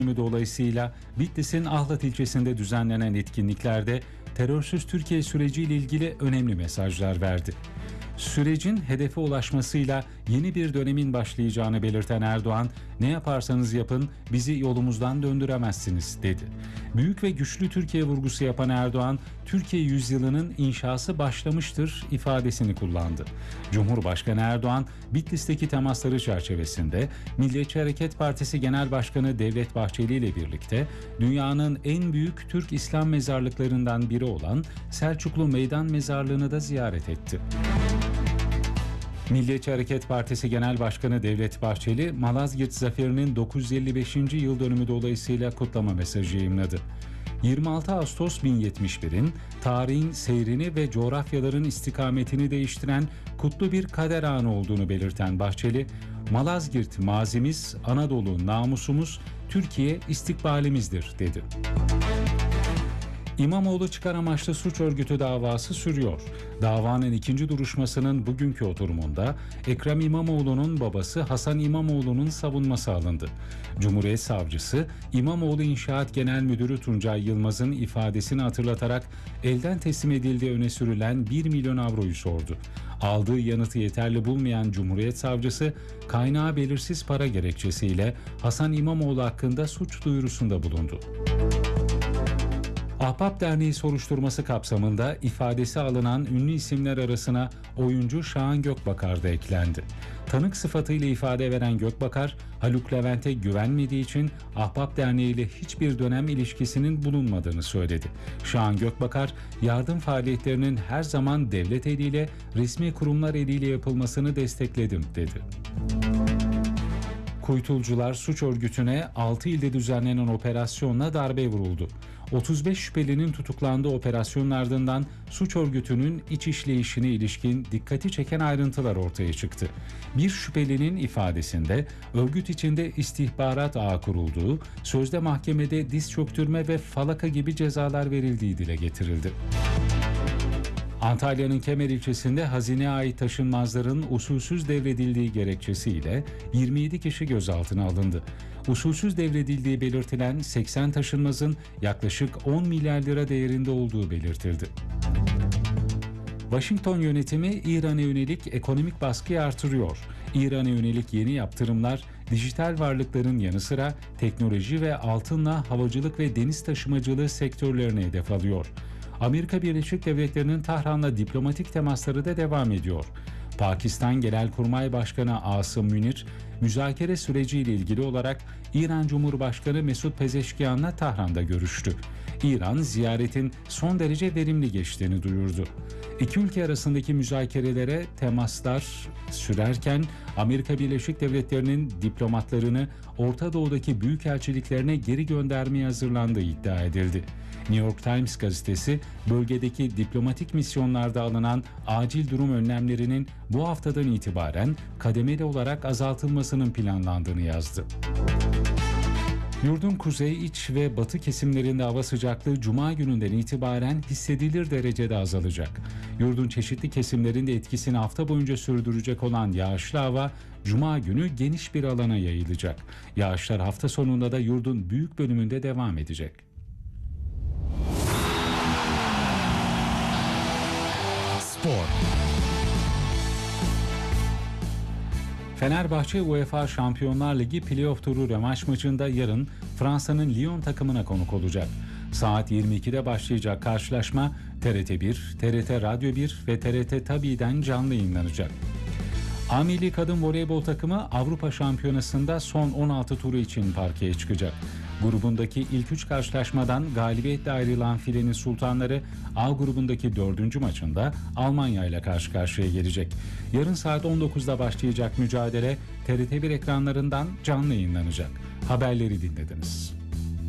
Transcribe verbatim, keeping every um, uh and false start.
Dolayısıyla Bitlis'in Ahlat ilçesinde düzenlenen etkinliklerde terörsüz Türkiye süreciyle ilgili önemli mesajlar verdi. Sürecin hedefe ulaşmasıyla yeni bir dönemin başlayacağını belirten Erdoğan, "Ne yaparsanız yapın bizi yolumuzdan döndüremezsiniz," dedi. Büyük ve güçlü Türkiye vurgusu yapan Erdoğan, "Türkiye yüzyılının inşası başlamıştır," ifadesini kullandı. Cumhurbaşkanı Erdoğan, Bitlis'teki temasları çerçevesinde Milliyetçi Hareket Partisi Genel Başkanı Devlet Bahçeli ile birlikte dünyanın en büyük Türk İslam mezarlıklarından biri olan Selçuklu Meydan Mezarlığı'nı da ziyaret etti. Milliyetçi Hareket Partisi Genel Başkanı Devlet Bahçeli, Malazgirt Zaferi'nin dokuz yüz elli beşinci yıl dönümü dolayısıyla kutlama mesajı yayımladı. yirmi altı Ağustos bin yetmiş bir'in tarihin seyrini ve coğrafyaların istikametini değiştiren kutlu bir kader anı olduğunu belirten Bahçeli, "Malazgirt mazimiz, Anadolu namusumuz, Türkiye istikbalimizdir," dedi. İmamoğlu çıkar amaçlı suç örgütü davası sürüyor. Davanın ikinci duruşmasının bugünkü oturumunda Ekrem İmamoğlu'nun babası Hasan İmamoğlu'nun savunması alındı. Cumhuriyet Savcısı, İmamoğlu İnşaat Genel Müdürü Tuncay Yılmaz'ın ifadesini hatırlatarak elden teslim edildiği öne sürülen bir milyon avroyu sordu. Aldığı yanıtı yeterli bulmayan Cumhuriyet Savcısı, kaynağı belirsiz para gerekçesiyle Hasan İmamoğlu hakkında suç duyurusunda bulundu. Ahbap Derneği soruşturması kapsamında ifadesi alınan ünlü isimler arasına oyuncu Şahan Gökbakar da eklendi. Tanık sıfatıyla ifade veren Gökbakar, Haluk Levent'e güvenmediği için Ahbap Derneği ile hiçbir dönem ilişkisinin bulunmadığını söyledi. Şahan Gökbakar, yardım faaliyetlerinin her zaman devlet eliyle, resmi kurumlar eliyle yapılmasını destekledim, dedi. Kuytulcular suç örgütüne altı ilde düzenlenen operasyonla darbe vuruldu. otuz beş şüphelinin tutuklandığı operasyonun ardından suç örgütünün iç işleyişine ilişkin dikkati çeken ayrıntılar ortaya çıktı. Bir şüphelinin ifadesinde örgüt içinde istihbarat ağı kurulduğu, sözde mahkemede diz çöktürme ve falaka gibi cezalar verildiği dile getirildi. Antalya'nın Kemer ilçesinde hazineye ait taşınmazların usulsüz devredildiği gerekçesiyle yirmi yedi kişi gözaltına alındı. Usulsüz devredildiği belirtilen seksen taşınmazın yaklaşık on milyar lira değerinde olduğu belirtildi. Washington yönetimi İran'a yönelik ekonomik baskıyı artırıyor. İran'a yönelik yeni yaptırımlar, dijital varlıkların yanı sıra teknoloji ve altınla havacılık ve deniz taşımacılığı sektörlerine hedef alıyor. Amerika Birleşik Devletleri'nin Tahran'la diplomatik temasları da devam ediyor. Pakistan Genelkurmay Başkanı Asım Münir, müzakere süreciyle ilgili olarak İran Cumhurbaşkanı Mesut Pezeşkiyan'la Tahran'da görüştü. İran, ziyaretin son derece verimli geçtiğini duyurdu. İki ülke arasındaki müzakerelere temaslar sürerken Amerika Birleşik Devletleri'nin diplomatlarını Orta Doğu'daki büyükelçiliklerine geri göndermeye hazırlandığı iddia edildi. New York Times gazetesi, bölgedeki diplomatik misyonlarda alınan acil durum önlemlerinin bu haftadan itibaren kademeli olarak azaltılmasının planlandığını yazdı. Yurdun kuzey, iç ve batı kesimlerinde hava sıcaklığı Cuma gününden itibaren hissedilir derecede azalacak. Yurdun çeşitli kesimlerinde etkisini hafta boyunca sürdürecek olan yağışlı hava, Cuma günü geniş bir alana yayılacak. Yağışlar hafta sonunda da yurdun büyük bölümünde devam edecek. Spor. Fenerbahçe UEFA Şampiyonlar Ligi Playoff turu rövanş maçında yarın Fransa'nın Lyon takımına konuk olacak. Saat yirmi ikide başlayacak karşılaşma T R T bir, T R T Radyo bir ve T R T Tabi'den canlı yayınlanacak. A Milli Kadın Voleybol takımı Avrupa Şampiyonası'nda son on altı turu için parkeye çıkacak. Grubundaki ilk üç karşılaşmadan galibiyetle ayrılan Filenin Sultanları A grubundaki dördüncü maçında Almanya ile karşı karşıya gelecek. Yarın saat on dokuzda başlayacak mücadele T R T bir ekranlarından canlı yayınlanacak. Haberleri dinlediniz.